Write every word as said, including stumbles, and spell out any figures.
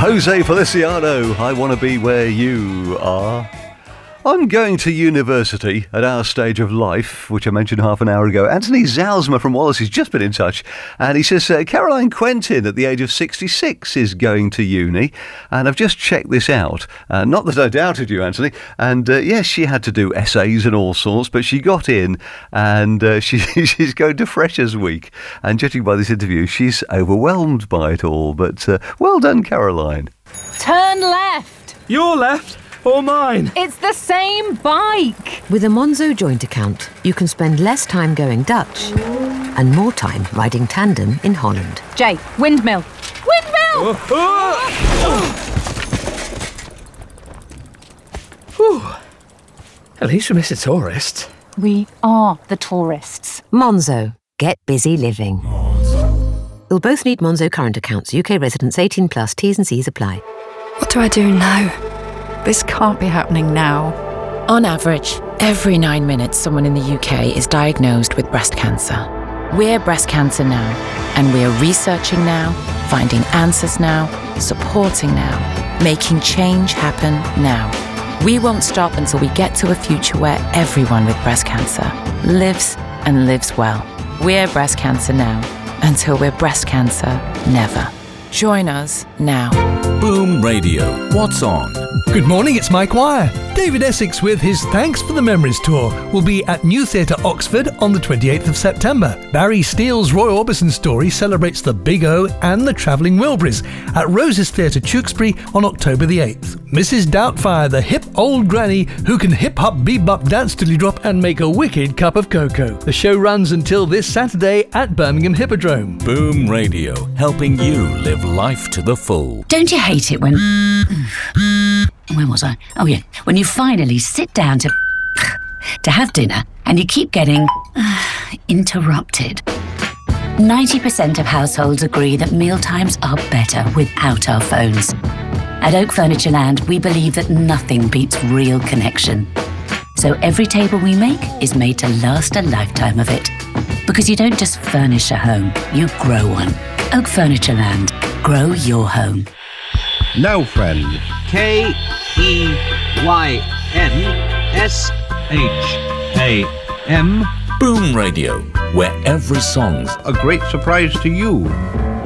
Jose Feliciano, I Want to Be Where You Are. I'm going to university at our stage of life, which I mentioned half an hour ago. Anthony Zalzma from Wallace has just been in touch, and he says uh, Caroline Quentin at the age of sixty-six is going to uni, and I've just checked this out. Uh, not that I doubted you, Anthony, and uh, yes, she had to do essays and all sorts, but she got in, and uh, she, she's going to Freshers Week, and judging by this interview, she's overwhelmed by it all, but uh, well done, Caroline. Turn left. Your left? Or mine? It's the same bike. With a Monzo joint account, you can spend less time going Dutch and more time riding tandem in Holland. Jay, windmill. Windmill! Oh, oh. Whew. At least we missed a tourist. We are the tourists. Monzo. Get busy living. You'll both need Monzo current accounts. U K residents eighteen plus. T's and C's apply. What do I do now? This can't be happening now. On average, every nine minutes someone in the U K is diagnosed with breast cancer. We're Breast Cancer Now, and we're researching now, finding answers now, supporting now, making change happen now. We won't stop until we get to a future where everyone with breast cancer lives and lives well. We're Breast Cancer Now, until we're breast cancer never. Join us now. Boom Radio. What's on? Good morning, it's Mike Wire. David Essex with his Thanks for the Memories tour will be at New Theatre Oxford on the twenty-eighth of September. Barry Steele's Roy Orbison story celebrates the Big O and the Travelling Wilburys at Roses Theatre Tewkesbury on October the eighth. Missus Doubtfire, the hip old granny who can hip-hop, bebop, dance till you drop and make a wicked cup of cocoa. The show runs until this Saturday at Birmingham Hippodrome. Boom Radio, helping you live life to the full. Don't you hate it when... Where was I? Oh yeah, when you finally sit down to to have dinner and you keep getting uh, interrupted. ninety percent of households agree that mealtimes are better without our phones. At Oak Furniture Land, we believe that nothing beats real connection. So every table we make is made to last a lifetime of it. Because you don't just furnish a home, you grow one. Oak Furniture Land. Grow your home. No Friend. K E Y N S H A M. Boom Radio, where every song's a great surprise to you.